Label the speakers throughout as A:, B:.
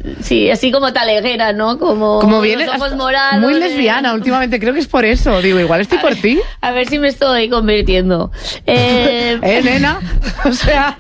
A: Sí, así como taleguera, ¿no? Como
B: viene,
A: los ojos morados.
B: muy lesbiana últimamente, creo que es por eso. Digo, igual estoy por ti.
A: A ver si me estoy convirtiendo.
B: Nena. O sea...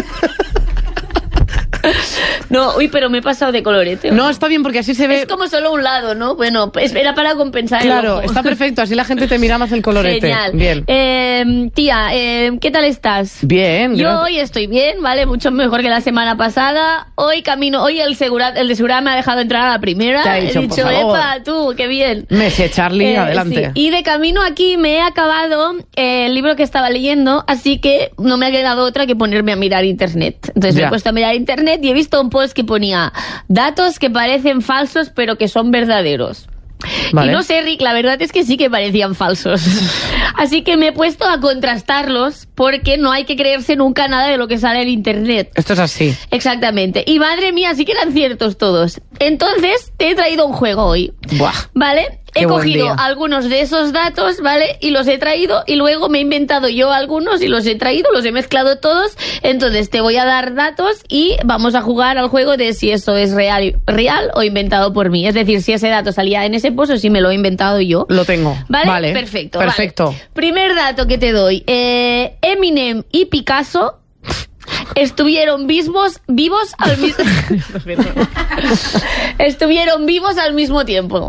A: No, pero me he pasado de colorete.
B: No, está bien porque así se ve.
A: Es como solo un lado, ¿no? Bueno, era para compensar.
B: Claro,
A: el ojo.
B: está perfecto, así la gente te mira más el colorete.
A: Genial.
B: Bien.
A: Tía, ¿qué tal estás?
B: Bien.
A: Yo hoy estoy bien, ¿vale? Mucho mejor que la semana pasada. Hoy el de seguridad me ha dejado entrar a la primera.
B: Te ha dicho,
A: he dicho, epa, tú, qué bien.
B: Messi, Charlie, adelante.
A: Sí. Y de camino aquí me he acabado el libro que estaba leyendo, así que no me ha quedado otra que ponerme a mirar internet. Entonces me he puesto a mirar internet y he visto un post que ponía datos que parecen falsos pero que son verdaderos. Vale. Y no sé, Rick, la verdad es que sí que parecían falsos. Así que me he puesto a contrastarlos porque no hay que creerse nunca nada de lo que sale en internet.
B: Esto es así.
A: Exactamente. Y madre mía, sí que eran ciertos todos. Entonces, te he traído un juego hoy.
B: Buah.
A: ¿Vale? He cogido algunos de esos datos, ¿vale? Y los he traído y luego me he inventado yo algunos y los he traído, los he mezclado todos. Entonces te voy a dar datos y vamos a jugar al juego de si eso es real o inventado por mí. Es decir, si ese dato salía en ese post o si me lo he inventado yo.
B: Lo tengo.
A: ¿Vale? Perfecto.
B: Perfecto.
A: Vale. Primer dato que te doy. Eminem y Picasso estuvieron vivos al mismo estuvieron vivos al mismo tiempo.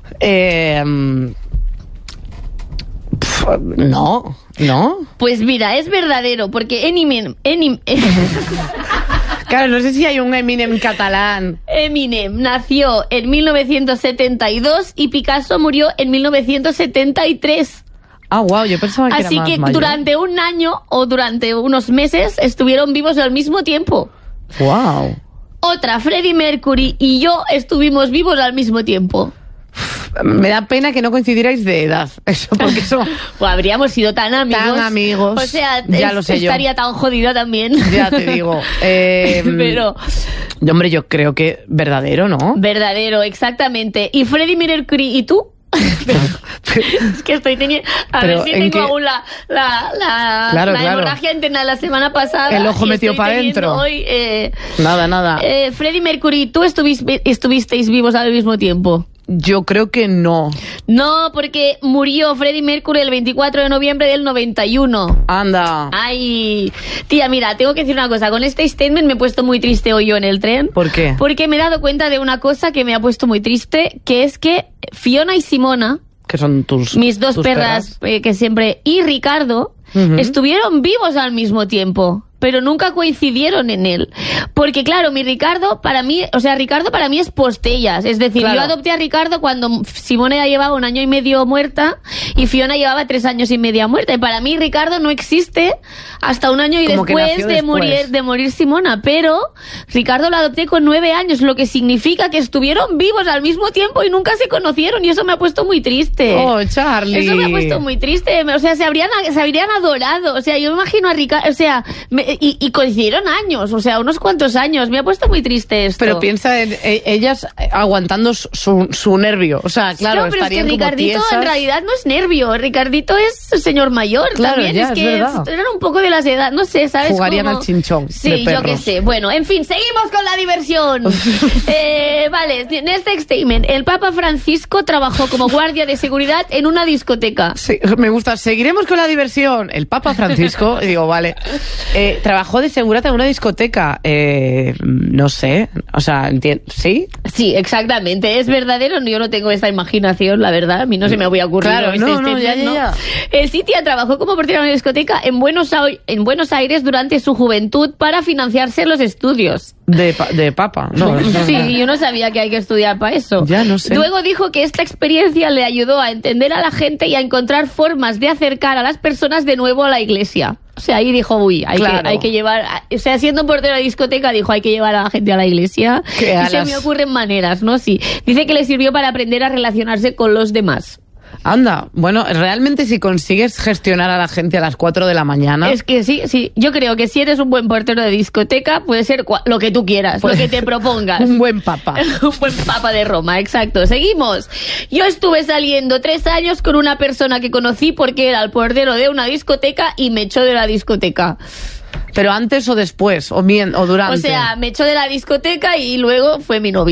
B: No.
A: Pues mira, es verdadero, porque Eminem
B: Claro, no sé si hay un Eminem catalán.
A: Eminem nació en 1972 y Picasso murió en 1973.
B: Ah, wow, yo pensaba que
A: así
B: era más
A: que
B: mayor.
A: durante un año o durante unos meses estuvieron vivos al mismo tiempo.
B: Wow.
A: Otra, Freddie Mercury y yo estuvimos vivos al mismo tiempo.
B: Me da pena que no coincidierais de edad. Eso, porque eso...
A: Pues habríamos sido tan amigos. O sea,
B: ya lo sé
A: estaría tan jodida también.
B: Ya te digo.
A: Pero...
B: Hombre, yo creo que verdadero, ¿no?
A: Verdadero, exactamente. ¿Y Freddie Mercury y tú? Es que estoy teniendo... A ver si tengo aún la hemorragia interna de la semana pasada.
B: El ojo metido para adentro.
A: Hoy,
B: Nada.
A: Freddie Mercury, ¿tú estuvisteis vivos al mismo tiempo?
B: Yo creo que no.
A: No, porque murió Freddie Mercury el 24 de noviembre del 91.
B: Anda.
A: Ay, tía, mira, tengo que decir una cosa. Con este statement me he puesto muy triste hoy yo en el tren.
B: ¿Por qué?
A: Porque me he dado cuenta de una cosa que me ha puesto muy triste, que es que Fiona y Simona,
B: que son mis
A: dos perras que siempre, y Ricardo, estuvieron vivos al mismo tiempo, pero nunca coincidieron en él. Porque claro, Ricardo para mí es postellas. Es decir, claro, yo adopté a Ricardo cuando Simona ya llevaba 1 año y medio muerta y Fiona llevaba 3 años y medio muerta. Y para mí Ricardo no existe hasta 1 año y después de morir Simona. Pero Ricardo lo adopté con 9 años, lo que significa que estuvieron vivos al mismo tiempo y nunca se conocieron. Y eso me ha puesto muy triste.
B: Oh, Charlie.
A: Eso me ha puesto muy triste. O sea, se habrían adorado. O sea, yo me imagino a Ricardo, o sea... Y coincidieron años, o sea, unos cuantos años. Me ha puesto muy triste esto.
B: Pero piensa en ellas aguantando su nervio. O sea, claro,
A: no, pero
B: estarían
A: es que Ricardito
B: como tiesas.
A: en realidad no es nervio. Ricardito es señor mayor,
B: claro,
A: también.
B: Ya,
A: es que eran un poco de las edades, no sé, ¿sabes?
B: Jugarían al chinchón.
A: Sí, yo qué sé. Bueno, en fin, seguimos con la diversión. Vale, next statement. El Papa Francisco trabajó como guardia de seguridad en una discoteca.
B: Sí, me gusta. Seguiremos con la diversión. El Papa Francisco, digo, vale. Trabajó de seguridad en una discoteca. No sé. O sea, ¿sí?
A: Sí, exactamente. ¿Es verdadero? Yo no tengo esta imaginación, la verdad. A mí no se me había ocurrido.
B: Claro, ya.
A: Sí, tía, trabajó como portera en una discoteca en Buenos Aires durante su juventud para financiarse los estudios.
B: De papa, no.
A: Sí, yo no sabía que hay que estudiar para eso.
B: Ya, no sé.
A: Luego dijo que esta experiencia le ayudó a entender a la gente y a encontrar formas de acercar a las personas de nuevo a la iglesia. O sea, ahí dijo, hay que llevar... O sea, siendo portero de discoteca, dijo, hay que llevar a la gente a la iglesia. Y se me ocurren maneras, ¿no? Sí. Dice que le sirvió para aprender a relacionarse con los demás.
B: Anda, bueno, realmente si consigues gestionar a la gente a las 4 de la mañana...
A: Es que sí, yo creo que si eres un buen portero de discoteca, puede ser lo que tú quieras, lo que te propongas.
B: Un buen papa.
A: Un buen papa de Roma, exacto. Seguimos. Yo estuve saliendo 3 años con una persona que conocí porque era el portero de una discoteca y me echó de la discoteca.
B: ¿Pero antes o después? ¿O durante?
A: O sea, me echó de la discoteca y luego fue mi novio.